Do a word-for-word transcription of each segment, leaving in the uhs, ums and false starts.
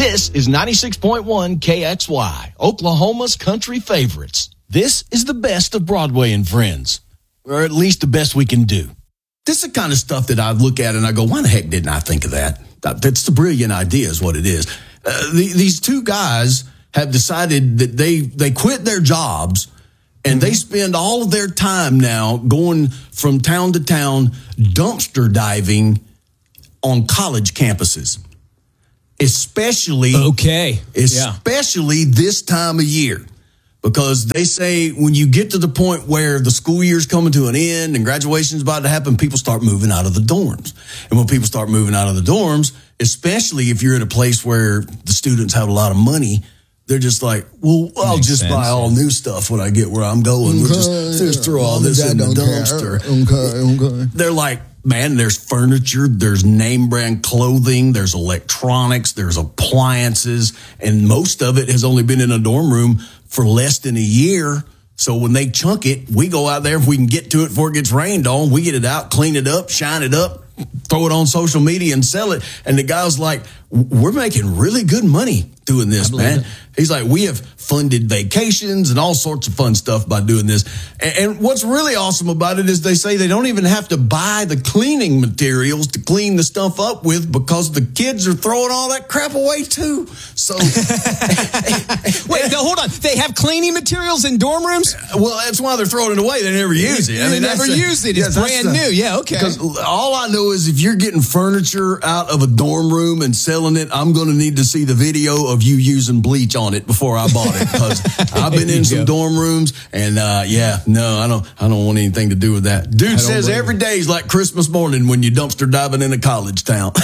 This is ninety-six point one K X Y, Oklahoma's country favorites. This is the best of Broadway and Friends, or at least the best we can do. This is the kind of stuff that I look at and I go, why the heck didn't I think of that? That's the brilliant idea is what it is. Uh, the, these two guys have decided that they, they quit their jobs and they spend all of their time now going from town to town dumpster diving on college campuses. Especially, okay. especially yeah. this time of year. Because they say when you get to the point where the school year's coming to an end and graduation's about to happen, people start moving out of the dorms. And when people start moving out of the dorms, especially if you're in a place where the students have a lot of money, they're just like, well, I'll Makes just sense, buy all yeah. new stuff when I get where I'm going. Okay, we'll just, just throw all this in the dumpster. Okay, okay. They're like, man, there's furniture, there's name brand clothing, there's electronics, there's appliances, and most of it has only been in a dorm room for less than a year. So when they chunk it, we go out there, if we can get to it before it gets rained on, we get it out, clean it up, shine it up, throw it on social media and sell it. And the guy was like, we're making really good money doing this, man. It. He's like, we have funded vacations and all sorts of fun stuff by doing this. And, and what's really awesome about it is they say they don't even have to buy the cleaning materials to clean the stuff up with because the kids are throwing all that crap away too. So wait, no, hold on. They have cleaning materials in dorm rooms? Well, that's why they're throwing it away. They never use it. I mean, they never use it. It's yeah, brand the, new. Yeah, okay. Because all I know is if you're getting furniture out of a dorm room and selling it, I'm going to need to see the video of you using bleach on it before I bought it, because I've been in some go. dorm rooms and uh yeah no I don't I don't want anything to do with that. Dude says every day is like Christmas morning when you dumpster diving in a college town.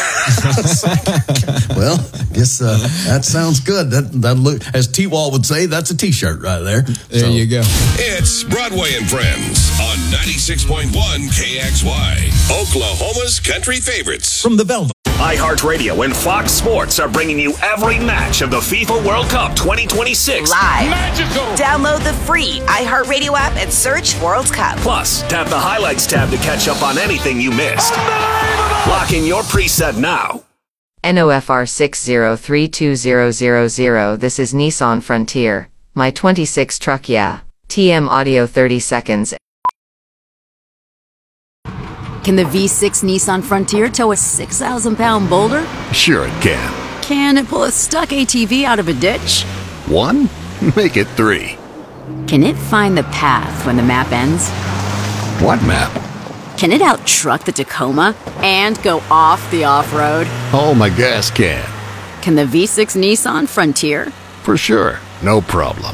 Well, guess uh, that sounds good. That that look, as T-Wall would say, that's a t-shirt right there. There so. you go. It's Broadway and Friends on ninety-six point one K X Y, Oklahoma's country favorites. From the Velvet. iHeartRadio and Fox Sports are bringing you every match of the FIFA World Cup twenty twenty-six. Live. Magical. Download the free iHeartRadio app and search World Cup. Plus, tap the Highlights tab to catch up on anything you missed. Lock in your preset now. N O F R six zero three two zero zero zero. This is Nissan Frontier. My twenty-six truck, yeah. T M audio thirty seconds. Can the V six Nissan Frontier tow a six thousand pound boulder? Sure it can. Can it pull a stuck A T V out of a ditch? One? Make it three. Can it find the path when the map ends? What map? Can it out-truck the Tacoma and go off the off-road? Oh, my gas can. Can the V six Nissan Frontier? For sure. No problem.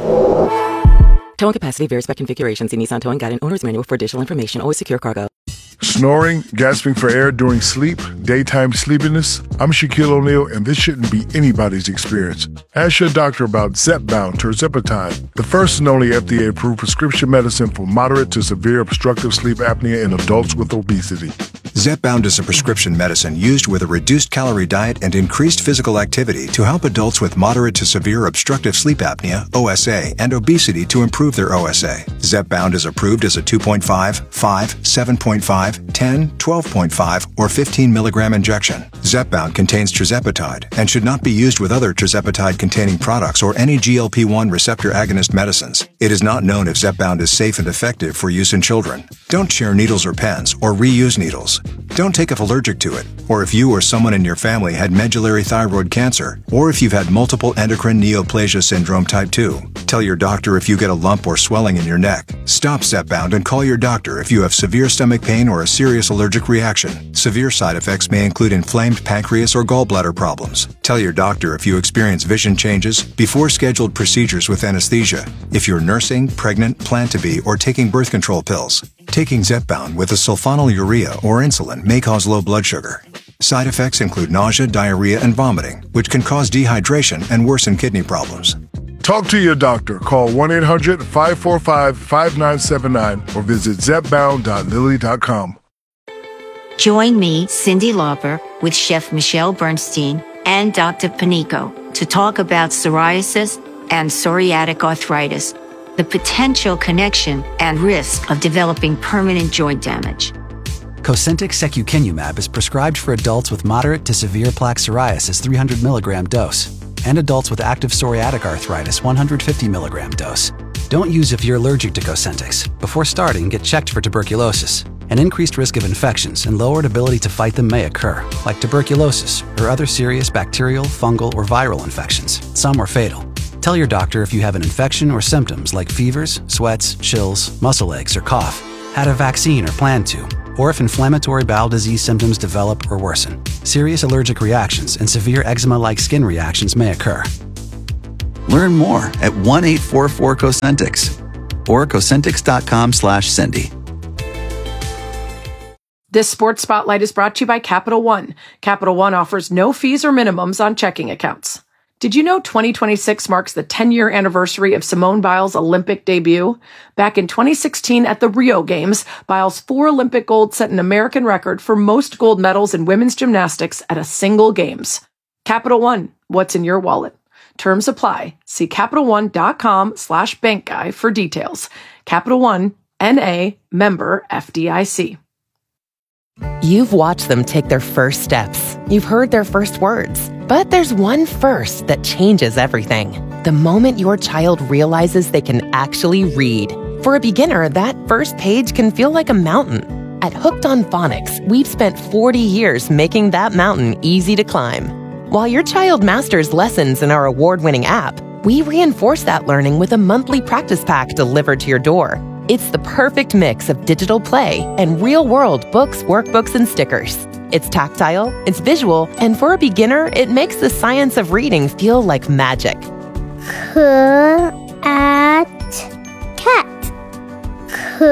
Towing capacity varies by configuration. See Nissan Towing Guide and Owner's Manual for additional information. Always secure cargo. Snoring, gasping for air during sleep, daytime sleepiness? I'm Shaquille O'Neal, and this shouldn't be anybody's experience. Ask your doctor about Zepbound tirzepatide, the first and only F D A-approved prescription medicine for moderate to severe obstructive sleep apnea in adults with obesity. Zepbound is a prescription medicine used with a reduced-calorie diet and increased physical activity to help adults with moderate to severe obstructive sleep apnea, O S A, and obesity to improve their O S A. Zepbound is approved as a two point five, five, seven point five, ten, twelve point five, or fifteen milligram injection. Zepbound contains tirzepatide and should not be used with other tirzepatide-containing products or any G L P one receptor agonist medicines. It is not known if Zepbound is safe and effective for use in children. Don't share needles or pens or reuse needles. Don't take if allergic to it, or if you or someone in your family had medullary thyroid cancer, or if you've had multiple endocrine neoplasia syndrome type two. Tell your doctor if you get a lump or swelling in your neck. Stop Zepbound and call your doctor if you have severe stomach pain or a serious allergic reaction. Severe side effects may include inflamed pancreas or gallbladder problems. Tell your doctor if you experience vision changes before scheduled procedures with anesthesia, if you're nursing, pregnant, plan to be, or taking birth control pills. Taking Zepbound with a sulfonylurea or insulin may cause low blood sugar. Side effects include nausea, diarrhea, and vomiting, which can cause dehydration and worsen kidney problems. Talk to your doctor. Call one eight hundred, five four five, five nine seven nine or visit zepbound dot lilly dot com. Join me, Cyndi Lauper, with Chef Michelle Bernstein and Doctor Panico to talk about psoriasis and psoriatic arthritis, the potential connection and risk of developing permanent joint damage. Cosentyx secukinumab is prescribed for adults with moderate to severe plaque psoriasis three hundred milligram dose and adults with active psoriatic arthritis one hundred fifty milligram dose. Don't use if you're allergic to Cosentyx. Before starting, get checked for tuberculosis. An increased risk of infections and lowered ability to fight them may occur, like tuberculosis or other serious bacterial, fungal, or viral infections. Some are fatal. Tell your doctor if you have an infection or symptoms like fevers, sweats, chills, muscle aches, or cough, had a vaccine or plan to, or if inflammatory bowel disease symptoms develop or worsen. Serious allergic reactions and severe eczema-like skin reactions may occur. Learn more at one eight four four Cosentyx or Cosentyx.com slash Cindy. This Sports Spotlight is brought to you by Capital One. Capital One offers no fees or minimums on checking accounts. Did you know twenty twenty-six marks the ten-year anniversary of Simone Biles' Olympic debut? Back in twenty sixteen at the Rio Games, Biles' four Olympic gold set an American record for most gold medals in women's gymnastics at a single Games. Capital One, what's in your wallet? Terms apply. See CapitalOne.com slash bank guy for details. Capital One, N A, member F D I C. You've watched them take their first steps. You've heard their first words. But there's one first that changes everything. The moment your child realizes they can actually read. For a beginner, that first page can feel like a mountain. At Hooked on Phonics, we've spent forty years making that mountain easy to climb. While your child masters lessons in our award-winning app, we reinforce that learning with a monthly practice pack delivered to your door. It's the perfect mix of digital play and real-world books, workbooks, and stickers. It's tactile, it's visual, and for a beginner, it makes the science of reading feel like magic. C at cat. C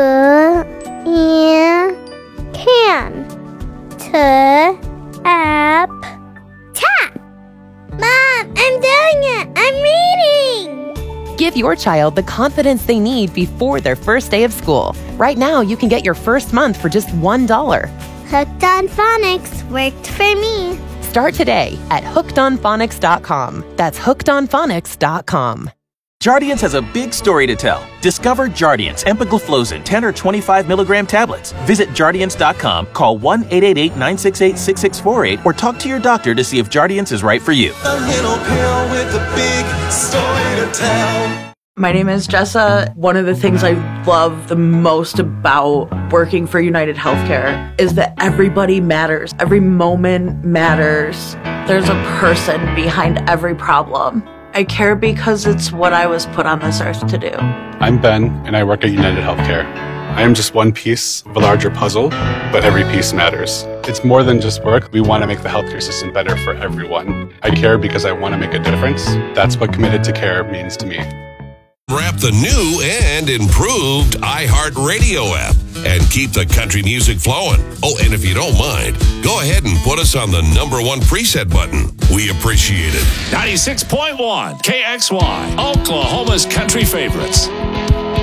in can. T app tap. Mom, I'm doing it. I'm reading. Give your child the confidence they need before their first day of school. Right now, you can get your first month for just one dollar. Hooked on Phonics worked for me. Start today at hooked on phonics dot com. That's hooked on phonics dot com. Jardiance has a big story to tell. Discover Jardiance empagliflozin ten or twenty-five milligram tablets. Visit Jardiance dot com, call one eight eight eight, nine six eight, six six four eight, or talk to your doctor to see if Jardiance is right for you. A little pill with a big story to tell. My name is Jessa. One of the things I love the most about working for United Healthcare is that everybody matters. Every moment matters. There's a person behind every problem. I care because it's what I was put on this earth to do. I'm Ben, and I work at United Healthcare. I am just one piece of a larger puzzle, but every piece matters. It's more than just work. We want to make the healthcare system better for everyone. I care because I want to make a difference. That's what Committed to Care means to me. Wrap the new and improved iHeartRadio app and keep the country music flowing. Oh, and if you don't mind, go ahead and put us on the number one preset button. We appreciate it. ninety-six point one K X Y, Oklahoma's country favorites.